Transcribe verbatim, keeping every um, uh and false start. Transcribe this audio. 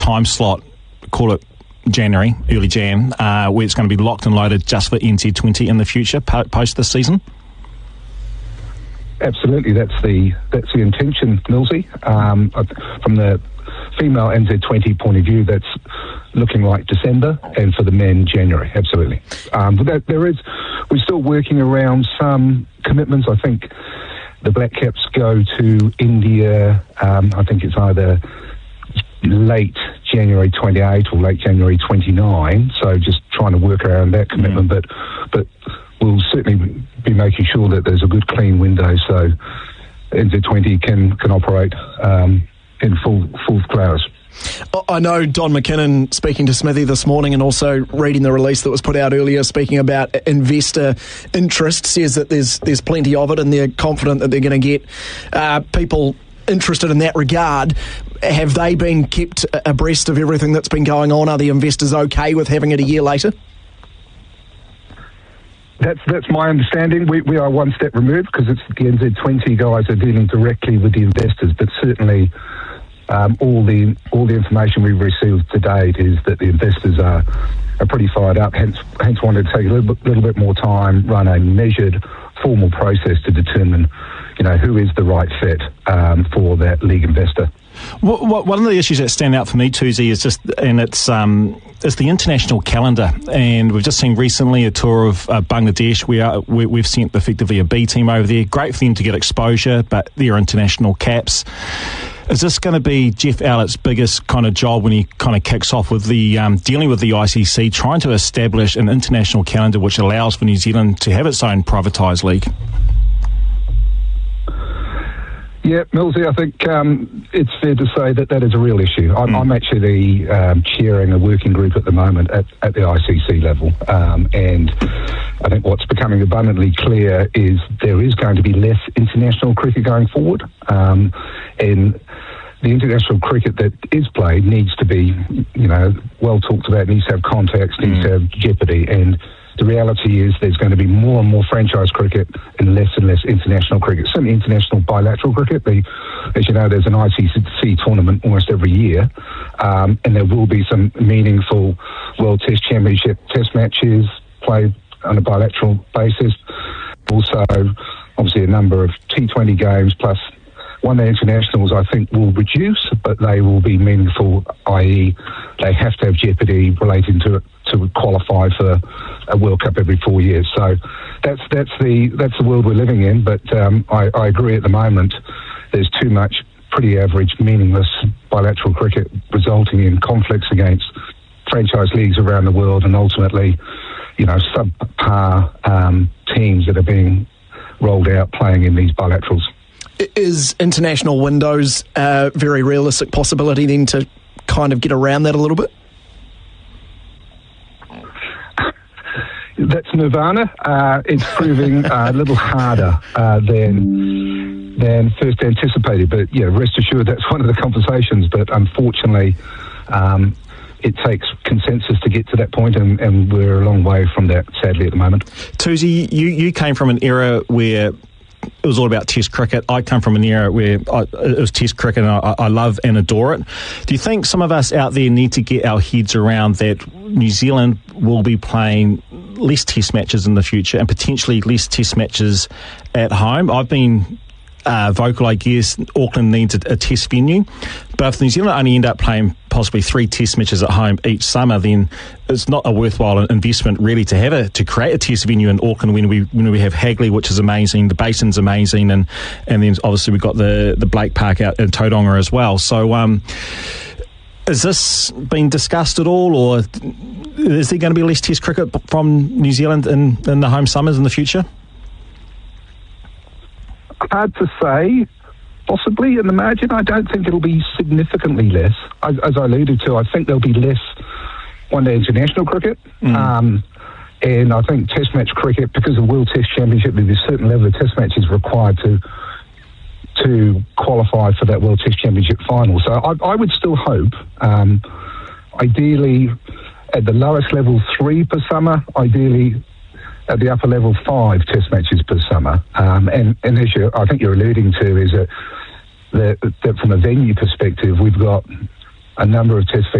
time slot, call it January, early Jan, uh, where it's going to be locked and loaded just for N Z twenty in the future, po- post this season? Absolutely, that's the that's the intention, Millsy. Um, from the female N Z twenty point of view, that's looking like December, and for the men, January. Absolutely. Um, but that, there is, we're still working around some commitments. I think the Black Caps go to India. Um, I think it's either late January twenty-eight or late January twenty-nine. So just trying to work around that commitment, mm. but but. We'll certainly be making sure that there's a good, clean window so N Z twenty can can operate um, in full full flowers. I know Don McKinnon speaking to Smithy this morning and also reading the release that was put out earlier speaking about investor interest, says that there's there's plenty of it and they're confident that they're going to get uh, people interested in that regard. Have they been kept abreast of everything that's been going on? Are the investors okay with having it a year later? That's that's my understanding. We we are one step removed because it's the N Z twenty guys are dealing directly with the investors, but certainly um, all the all the information we've received to date is that the investors are are pretty fired up. Hence hence wanted to take a little bit, little bit more time, run a measured, formal process to determine, you know, who is the right fit um, for that league investor. Well, one of the issues that stand out for me, Tuzi, is just, and it's um, it's the international calendar, and we've just seen recently a tour of uh, Bangladesh. We are we, we've sent effectively a B team over there. Great for them to get exposure, but they're international caps. Is this going to be Jeff Owlett's biggest kind of job when he kind of kicks off with the um, dealing with the I C C, trying to establish an international calendar which allows for New Zealand to have its own privatised league? Yeah, Millsy, I think um, it's fair to say that that is a real issue. I'm, mm. I'm actually um, chairing a working group at the moment at, at the I C C level, um, and I think what's becoming abundantly clear is there is going to be less international cricket going forward, um, and the international cricket that is played needs to be, you know, well talked about, needs to have context, mm. needs to have jeopardy, and the reality is there's going to be more and more franchise cricket and less and less international cricket. Certainly international bilateral cricket. The, as you know, there's an I C C tournament almost every year, um, and there will be some meaningful World Test Championship test matches played on a bilateral basis. Also, obviously, a number of T twenty games plus one-day internationals, I think, will reduce, but they will be meaningful, that is they have to have jeopardy relating to it to qualify for a World Cup every four years. So that's that's the that's the world we're living in. But um, I, I agree at the moment there's too much pretty average, meaningless bilateral cricket resulting in conflicts against franchise leagues around the world and ultimately, you know, subpar um, teams that are being rolled out playing in these bilaterals. Is international windows a very realistic possibility then to kind of get around that a little bit? That's nirvana. Uh, it's proving a little harder uh, than than first anticipated. But yeah, rest assured that's one of the conversations. But unfortunately, um, it takes consensus to get to that point, and, and we're a long way from that, sadly, at the moment. Tuzi, you, you came from an era where it was all about Test cricket. I come from an era where I, it was Test cricket, and I, I love and adore it. Do you think some of us out there need to get our heads around that New Zealand will be playing less Test matches in the future and potentially less Test matches at home? I've been uh, vocal, I guess, Auckland needs a, a Test venue, but if New Zealand only end up playing possibly three Test matches at home each summer, then it's not a worthwhile investment really to have a to create a Test venue in Auckland when we when we have Hagley, which is amazing, the Basin's amazing, and and then obviously we've got the the Blake Park out in Tauranga as well. So um, has this been discussed at all, or is there going to be less Test cricket from New Zealand in, in the home summers in the future? Hard to say. Possibly in the margin. I don't think it'll be significantly less. As, as I alluded to, I think there'll be less one-day international cricket. Mm. Um, and I think Test match cricket, because of World Test Championship, there's a certain level of Test matches required to to qualify for that World Test Championship final. So I, I would still hope, um, ideally, at the lowest level, three per summer, ideally at the upper level, five Test matches per summer. Um, and, and as you, I think you're alluding to, is that, that, that from a venue perspective, we've got a number of test